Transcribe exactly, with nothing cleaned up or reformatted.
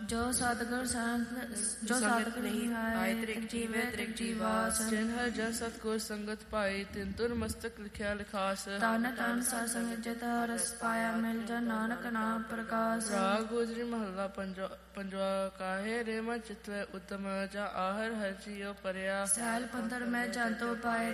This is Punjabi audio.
ਜੋ ਸਤਿਗੁਰ ਸੰਤ ਜੋ ਸਤਿਗੁਰ ਨਹੀਂ ਆਏ ਤ੍ਰਿਕ ਜੀਵੇ ਤ੍ਰਿਕ ਜੀਵਾਸ। ਜਿਨ ਹਰ ਜਨ ਸਤਿਗੁਰ ਸੰਗਤ ਪਾਈ ਤਿਨ ਤੁਰ ਮਸਤਕ ਲਿਖਿਆ ਲਿਖਾਸ। ਤਨ ਤਨ ਸਤਸੰਗ ਜਿਤ ਰਸ ਪਾਇਆ ਮਿਲ ਜਾ ਨਾਨਕ ਨਾਮ ਪ੍ਰਕਾਸ਼। ਰਾਗ ਗੁਜਰੀ ਮਹੱਲਾ ਪੰਜਵਾ ਪੰਜਵਾ ਕਾਹੇ ਰੇ ਮਨ ਚਿਤਵੈ ਉਤਮ ਜਾ ਆਹਰ ਹਰ ਜੀਉ ਪਰਿਆ। ਸੈਲ ਪੰਥਰ ਮੈਂ ਜੰਤੋ ਪਾਏ